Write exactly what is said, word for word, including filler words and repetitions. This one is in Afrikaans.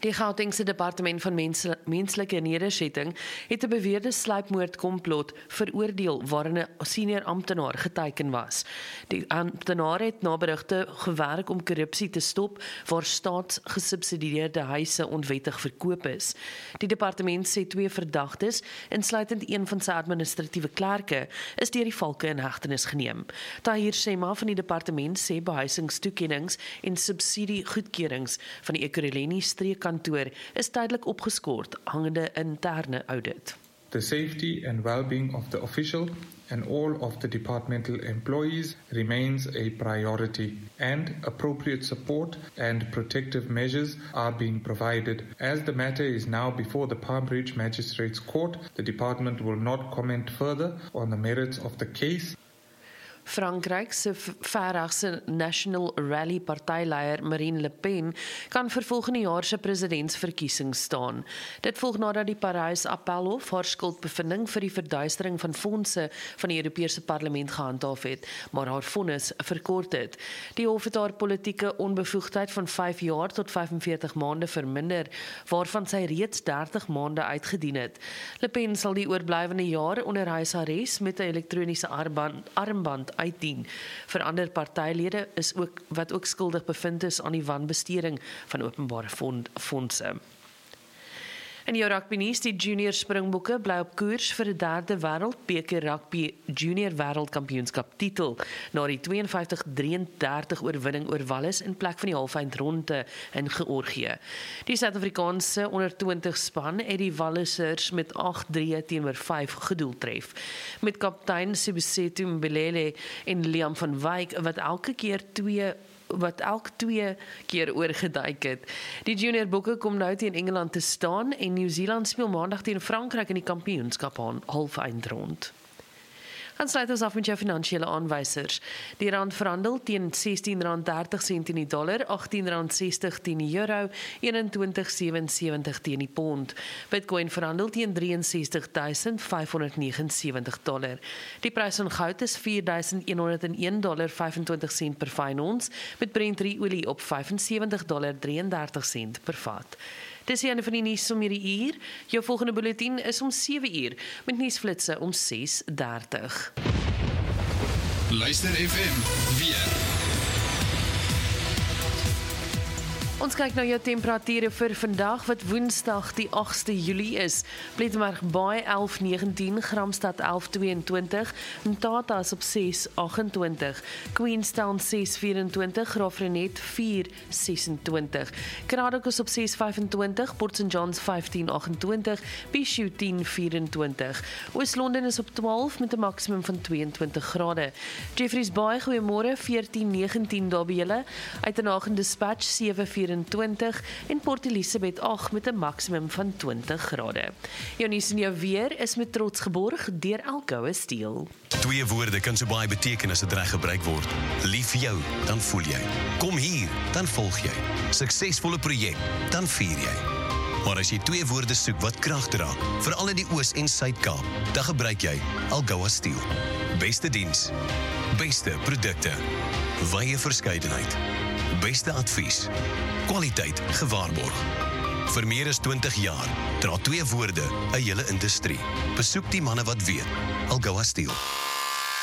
Die Gautengse Departement van Mensel Menslike Nedersetting het 'n beweerde sluipmoordkomplot veroordeel waarin 'n senior amptenaar geteken was. Die amptenaar het na berigte gewerk om korrupsie te stop waar staatsgesubsidieerde huise onwettig verkoop is. Die departement sê twee verdagtes, insluitend een van sy administratiewe klerke, is deur die valke in hegtenis geneem. Tahir Shema van die departement sê behuisingstoekennings en subsidiegoedkeurings van die Ekurhuleni streekkantoor is tydelik opgeskort hangende interne audit. The safety and well-being of the official and all of the departmental employees remains a priority, and appropriate support and protective measures are being provided. As the matter is now before the Palm Beach Magistrates Court, the department will not comment further on the merits of the case. Frankryk se verregse National Rally partyleier Marine Le Pen kan vir volgende jaar se presidentsverkiesing staan. Dit volg nadat die Parys Appelhof haar skuldbevinding vir die verduistering van fondse van die Europese Parlement gehandhaaf het, maar haar vonnis verkort het. Die hof het haar politieke onbevoegdheid van vyf jaar tot vyfenveertig maande verminder, waarvan sy reeds dertig maande uitgedien het. Le Pen sal die oorblywende jaar onder huisarrest met 'n elektroniese armband, armband uitdien. Vir ander partylede is ook wat ook skuldig bevind is aan die wanbesteding van openbare fond, fondse. In jou rugby nuus, die junior Springbokke bly op koers vir die derde wêreldbeker rugby junior wêreldkampioenskap titel na die tweeënvyftig drieëndertig oorwinning oor Wallis in plek van die halfeindronde in Georgië. Die Suid-Afrikaanse onder twintig span het die Wallisers met agt drie teenoor vyf gedoeltref. Met kaptein Sibusetu Mbelele en Liam van Wyk wat elke keer twee wat elk twee keer oorgeduik het. Die junior bokke kom nou teen Engeland te staan en Nieu-Seeland speel maandag teen Frankryk in die kampioenskap aan halfeindrond. Dan sluit ons af met jou finansiële aanwysers. Die rand verhandel teen sestien rand dertig sent teen die dollar, agttien rand sestig teen die euro, eenentwintig sewensewentig teen die pond. Bitcoin verhandel teen drieënsestig duisend vyfhonderd negensewentig dollar. Die prys van goud is vier duisend honderdeen dollar vyfentwintig sent per fyn ons, met Brent olie op vyfensewentig dollar drieëndertig sent per vat. Dis die einde van die nuus om hierdie uur. Jou volgende bulletin is om sewe uur, met nuusflitse om ses dertig. Luister F M, weer. Ons kyk nou jou temperature vir vandag wat Woensdag die agste Julie is. Plettenberg Baai elf negentien, Gramstad elf tweeëntwintig, Mthatha is op ses agentwintig, Queenstown ses vyfentwintig, Graafrenet vier sesentwintig, Cradock is op ses vyfentwintig, Port Saint Johns vyftien agentwintig, Bishou tien vyfentwintig, Oos-London is op twaalf met 'n maksimum van tweeëntwintig grade. Jeffreys Baai, goeiemôre, veertien negentien daar by julle, Uitenhagen Dispatch sewe vyfentwintig en Port Elizabeth agt met 'n maksimum van twintig grade. Jou nuus en jou weer is met trots geborg deur Alcoa Steel. Twee woorde kan so baie beteken as dit reg gebruik word. Lief vir jou, dan voel jy. Kom hier, dan volg jy. Suksesvolle projek, dan vier jy. Maar as jy twee woorde soek wat krag dra, veral in die Oos- en Suid-Kaap, dan gebruik jy Alcoa Steel. Beste diens, beste produkte, wye verskeidenheid, beste advies, kwaliteit gewaarborg. Vir meer as twintig jaar dra twee woorde 'n hele industrie. Besoek die manne wat weet. Alcoa Steel.